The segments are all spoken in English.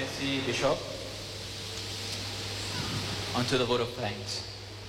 Merci, Bishop. On to the vote of thanks.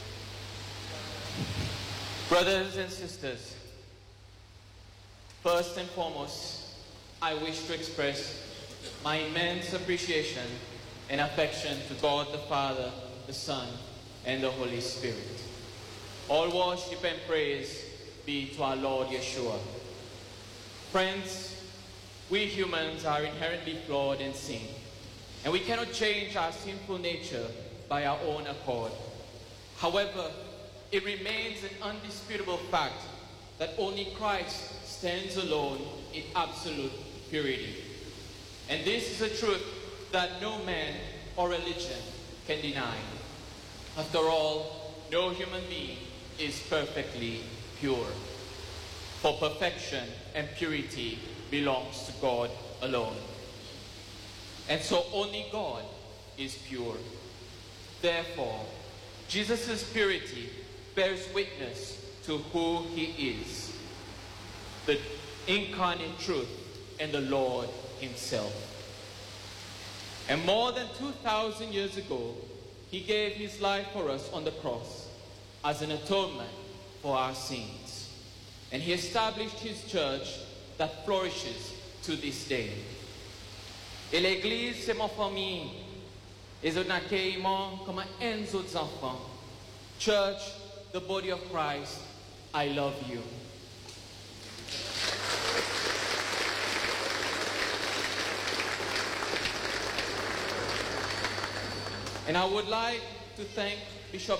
Brothers and sisters, first and foremost, I wish to express my immense appreciation and affection to God the Father, the Son, and the Holy Spirit. All worship and praise be to our Lord Yeshua. Friends, we humans are inherently flawed in sin, and we cannot change our sinful nature by our own accord. However, it remains an undisputable fact that only Christ stands alone in absolute purity. And this is a truth that no man or religion can deny. After all, no human being is perfectly pure. For perfection and purity belongs to God alone. And so only God is pure. Therefore, Jesus' purity bears witness to who he is, the incarnate truth and the Lord himself. And more than 2,000 years ago, he gave his life for us on the cross as an atonement for our sins. And he established his church that flourishes to this day. Et l'Église, c'est ma famille. Et je n'accueille comme un autres enfants. Church, the body of Christ, I love you. And I would like to thank Bishop